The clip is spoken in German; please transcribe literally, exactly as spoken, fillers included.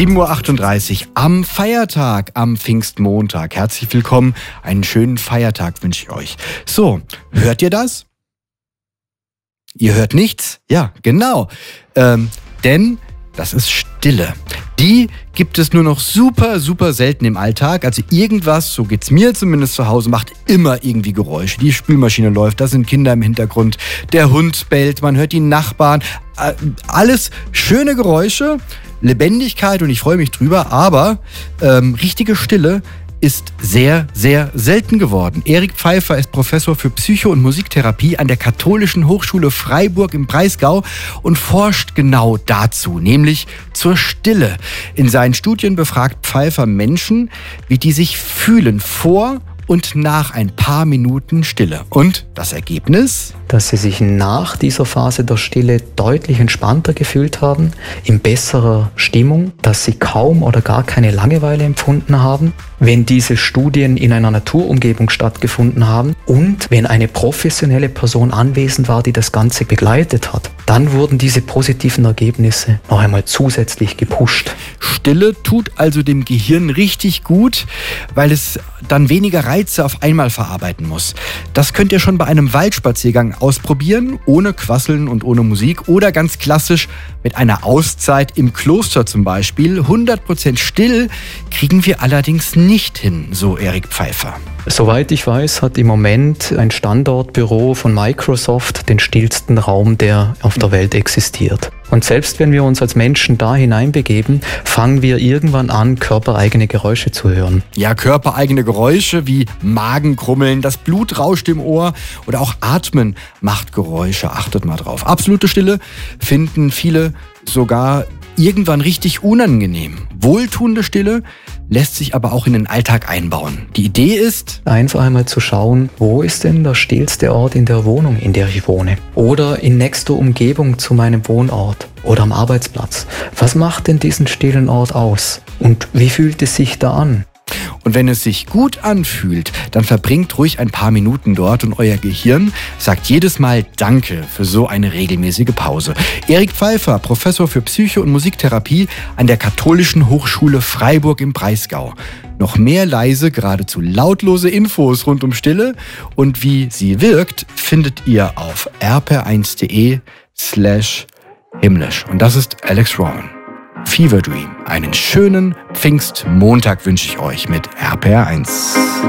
sieben Uhr achtunddreißig am Feiertag, am Pfingstmontag. Herzlich willkommen, einen schönen Feiertag wünsche ich euch. So, hört ihr das? Ihr hört nichts? Ja, genau. Ähm, denn das ist Stille. Die gibt es nur noch super, super selten im Alltag. Also irgendwas, so geht's mir zumindest zu Hause, macht immer irgendwie Geräusche. Die Spülmaschine läuft, da sind Kinder im Hintergrund, der Hund bellt, man hört die Nachbarn. Äh, alles schöne Geräusche, Lebendigkeit und ich freue mich drüber, aber ähm, richtige Stille ist sehr, sehr selten geworden. Erik Pfeiffer ist Professor für Psycho- und Musiktherapie an der Katholischen Hochschule Freiburg im Breisgau und forscht genau dazu, nämlich zur Stille. In seinen Studien befragt Pfeiffer Menschen, wie die sich fühlen vor und nach ein paar Minuten Stille. Und das Ergebnis? Dass sie sich nach dieser Phase der Stille deutlich entspannter gefühlt haben, in besserer Stimmung, dass sie kaum oder gar keine Langeweile empfunden haben, wenn diese Studien in einer Naturumgebung stattgefunden haben und wenn eine professionelle Person anwesend war, die das Ganze begleitet hat. Dann wurden diese positiven Ergebnisse noch einmal zusätzlich gepusht. Stille tut also dem Gehirn richtig gut, weil es dann weniger Reize auf einmal verarbeiten muss. Das könnt ihr schon bei einem Waldspaziergang ausprobieren, ohne Quasseln und ohne Musik oder ganz klassisch mit einer Auszeit im Kloster zum Beispiel. hundert Prozent still kriegen wir allerdings nicht hin, so Erik Pfeiffer. Soweit ich weiß, hat im Moment ein Standortbüro von Microsoft den stillsten Raum, der auf der Welt existiert. Und selbst wenn wir uns als Menschen da hineinbegeben, fangen wir irgendwann an, körpereigene Geräusche zu hören. Ja, körpereigene Geräusche wie Magenkrummeln, das Blut rauscht im Ohr oder auch Atmen macht Geräusche. Achtet mal drauf. Absolute Stille finden viele sogar irgendwann richtig unangenehm. Wohltuende Stille lässt sich aber auch in den Alltag einbauen. Die Idee ist, einfach einmal zu schauen, wo ist denn der stillste Ort in der Wohnung, in der ich wohne? Oder in nächster Umgebung zu meinem Wohnort oder am Arbeitsplatz. Was macht denn diesen stillen Ort aus? Und wie fühlt es sich da an? Und wenn es sich gut anfühlt, dann verbringt ruhig ein paar Minuten dort und euer Gehirn sagt jedes Mal Danke für so eine regelmäßige Pause. Erik Pfeiffer, Professor für Psycho- und Musiktherapie an der Katholischen Hochschule Freiburg im Breisgau. Noch mehr leise, geradezu lautlose Infos rund um Stille und wie sie wirkt, findet ihr auf r p r eins punkt d e slash himmlisch. Und das ist Alex Rowan. Fever Dream. Einen schönen Pfingstmontag wünsche ich euch mit R P R eins.